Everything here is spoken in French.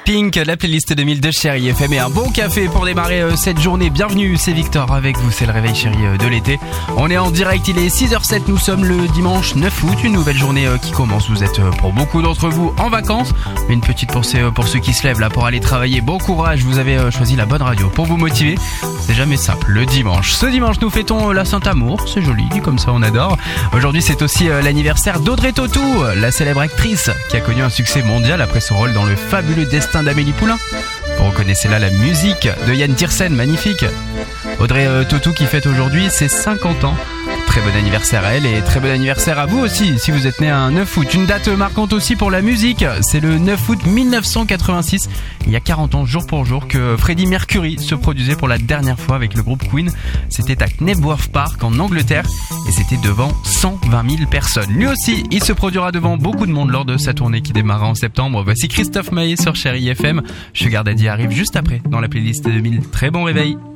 Pink, la playlist 2000 de Chérie FM et un bon café pour démarrer cette journée. Bienvenue, c'est Victor avec vous, c'est le réveil chéri de l'été. On est en direct, il est 6h07, nous sommes le dimanche 9 août, une nouvelle journée qui commence. Vous êtes pour beaucoup d'entre vous en vacances, mais une petite pensée pour ceux qui se lèvent là pour aller travailler. Bon courage, vous avez choisi la bonne radio pour vous motiver. C'est jamais simple, le dimanche. Ce dimanche, nous fêtons la Saint-Amour, c'est joli, dit comme ça on adore. Aujourd'hui, c'est aussi l'anniversaire d'Audrey Tautou, la célèbre actrice qui a connu un succès mondial après son rôle dans Le Fabuleux Destin d'Amélie Poulain. Vous reconnaissez là la musique de Yann Tiersen, magnifique. Audrey Tautou qui fête aujourd'hui ses 50 ans. Très bon anniversaire à elle et très bon anniversaire à vous aussi si vous êtes né un 9 août. Une date marquante aussi pour la musique, c'est le 9 août 1986. Il y a 40 ans, jour pour jour, que Freddie Mercury se produisait pour la dernière fois avec le groupe Queen. C'était à Knebworth Park en Angleterre et c'était devant 120 000 personnes. Lui aussi, il se produira devant beaucoup de monde lors de sa tournée qui démarra en septembre. Voici Christophe Maé sur Chérie FM. Sugar Daddy arrive juste après dans la playlist 2000. Très bon réveil.